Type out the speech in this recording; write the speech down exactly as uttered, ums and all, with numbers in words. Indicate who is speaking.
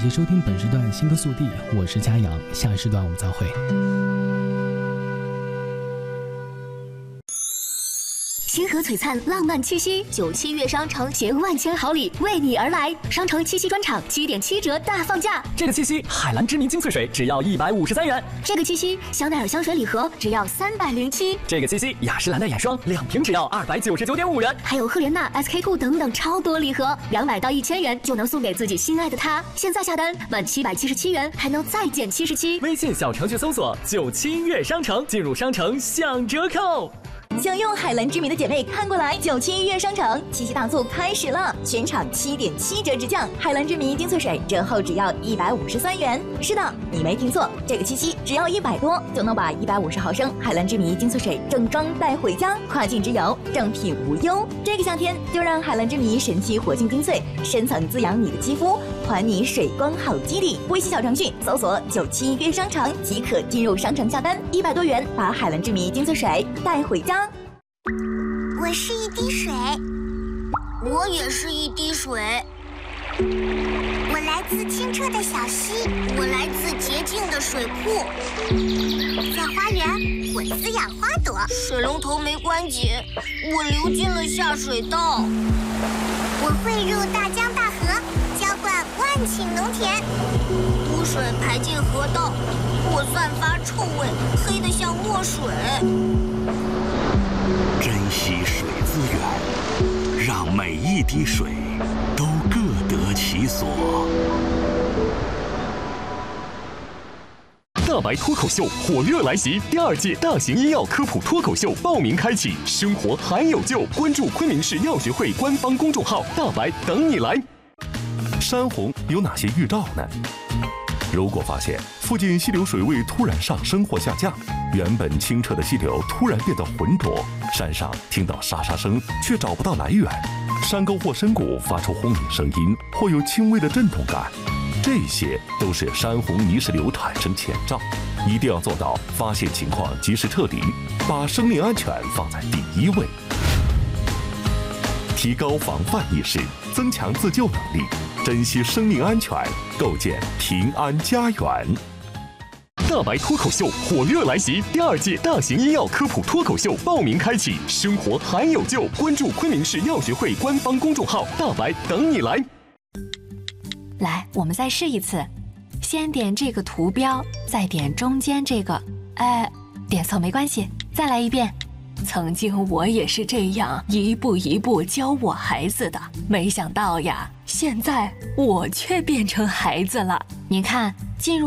Speaker 1: 谢收听本时段新歌速递，我是嘉阳，下时段我们再会。
Speaker 2: 星河璀璨，浪漫七夕，九七月商城携万千好礼为你而来。商城七夕专场七点七折大放价。
Speaker 3: 这个七夕，海蓝之谜精粹水只要一百五十三元。
Speaker 2: 这个七夕，香奈儿香水礼盒只要三百零七。
Speaker 3: 这个七夕，雅诗兰黛眼霜两瓶只要二百九十九点五元。
Speaker 2: 还有赫莲娜、S K two 等等超多礼盒，两百到一千元就能送给自己心爱的他。现在下单满七百七十七元还能再减七十七。
Speaker 3: 微信小程序搜索九七月商城，进入商城享折扣。
Speaker 4: 享用海蓝之谜的姐妹看过来，九七月商城七夕大促开始了，全场七点七折直降，海蓝之谜精粹水折后只要一百五十三元。是的，你没听错，这个七夕只要一百多就能把一百五十毫升海蓝之谜精粹水正装带回家，跨境之游正品无忧。这个夏天就让海蓝之谜神奇活性精粹深层滋养你的肌肤，还你水光好基底。微信小程序搜索九七月商城即可进入商城下单，一百多元把海蓝之谜精粹水带回家。
Speaker 5: 我是一滴水，
Speaker 6: 我也是一滴水。
Speaker 5: 我来自清澈的小溪，
Speaker 6: 我来自洁净的水库。
Speaker 5: 在花园，我滋养花朵。
Speaker 6: 水龙头没关紧，我流进了下水道。
Speaker 5: 我汇入大江大河，浇灌万顷农田。
Speaker 6: 污水排进河道，我散发臭味，黑得像墨水。
Speaker 7: 珍惜水资源，让每一滴水都各得其所。
Speaker 8: 大白脱口秀火热来袭，第二届大型医药科普脱口秀报名开启，生活还有救！关注昆明市药学会官方公众号“大白”，等你来。
Speaker 9: 山洪有哪些预兆呢？如果发现附近溪流水位突然上升或下降，原本清澈的溪流突然变得浑浊，山上听到沙沙声却找不到来源，山沟或深谷发出轰鸣声音或有轻微的震动感，这些都是山洪泥石流产生前兆，一定要做到发现情况及时撤离，把生命安全放在第一位。提高防范意识，增强自救能力，珍惜生命安全，构建平安家园。
Speaker 8: 大白脱口秀火热来袭，第二届大型医药科普脱口秀报名开启，生活还有救！关注昆明市药学会官方公众号“大白”，等你来。
Speaker 10: 来，我们再试一次，先点这个图标，再点中间这个，哎，点错没关系，再来一遍。曾经我也是这样一步一步教我孩子的，没想到呀，现在我却变成孩子了。您看，进入